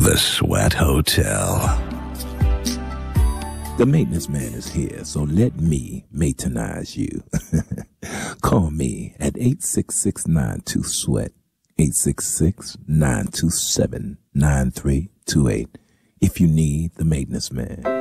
The Sweat Hotel. The maintenance man is here, so let me maintenance you. Call me at 866-92-SWEAT, 866-927-9328 if you need the maintenance man.